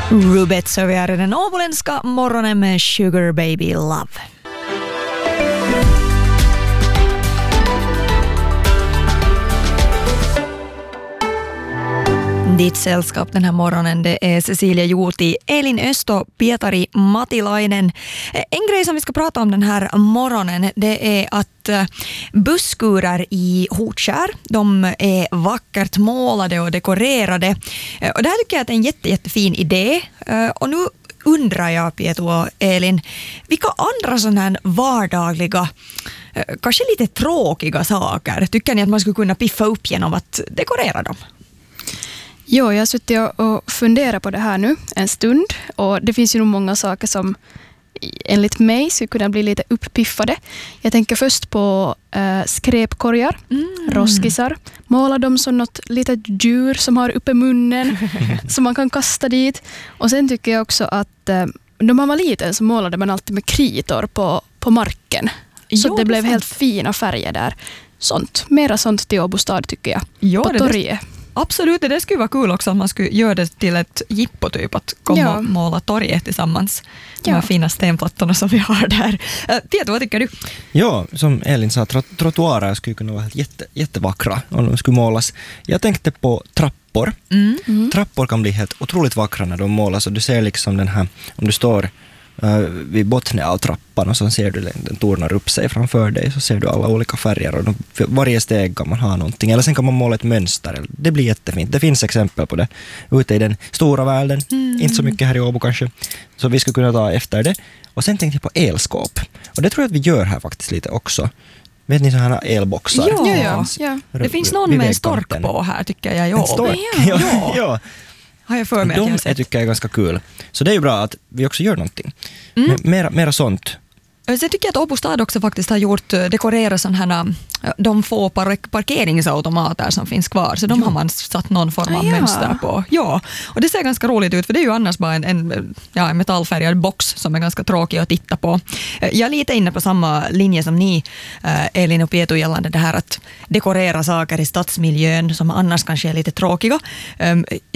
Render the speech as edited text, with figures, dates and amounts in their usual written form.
Rubet så vi är i den åboländska morgonen med Sugar Baby Love. Ditt sällskap den här morgonen, det är Cecilia Juuti, Elin Östo, Pietari Matilainen. En grej som vi ska prata om den här morgonen, det är att busskurer i Hotskär, de är vackert målade och dekorerade. Och det här tycker jag att är en jättefin idé. Och nu undrar jag, Pietro och Elin, vilka andra sådana här vardagliga, kanske lite tråkiga saker tycker ni att man skulle kunna piffa upp genom att dekorera dem? Jo, jag har suttit och funderat på det här nu en stund. Och det finns ju nog många saker som enligt mig skulle kunna bli lite uppiffade. Jag tänker först på skräpkorgar, roskisar. Måla dem som något litet djur som har uppe munnen som man kan kasta dit. Och sen tycker jag också att när man var liten så målade man alltid med kritor på marken. Så det blev helt fina färger där. Mera sånt till Åbo stad tycker jag. Ja, på torget. Absolut, det skulle vara kul också att man skulle göra det till ett jippo typ, att komma och måla torget tillsammans. De här fina stenplattorna som vi har där. Pietro, vad tycker du? Ja, som Elin sa, trottoarer skulle kunna vara jättevackra om de skulle målas. Jag tänkte på trappor. Trappor kan bli helt otroligt vackra när de målas och du ser liksom den här, om du står vid botten av trappan och så ser du den tornar upp sig framför dig, så ser du alla olika färger och varje steg kan man ha någonting, eller sen kan man måla ett mönster. Det blir jättefint. Det finns exempel på det ute i den stora världen, inte så mycket här i Åbo kanske, så vi skulle kunna ta efter det. Och sen tänkte jag på elskåp, och det tror jag att vi gör här faktiskt lite också. Vet ni sådana här elboxar? Ja. Det finns någon med en stork på här tycker jag. En stork? Ja. Har jag för mig att jag tycker jag är ganska kul. Så det är ju bra att vi också gör någonting. Mera sånt. Sen tycker jag att Åbo stad också faktiskt har gjort dekorera sådana här, de få parkeringsautomater som finns kvar. Så de har man satt någon form av mönster på. Ja, och det ser ganska roligt ut för det är ju annars bara en metallfärgad box som är ganska tråkig att titta på. Jag är lite inne på samma linje som ni, Elin och Pietro, gällande det här att dekorera saker i stadsmiljön som annars kanske är lite tråkiga.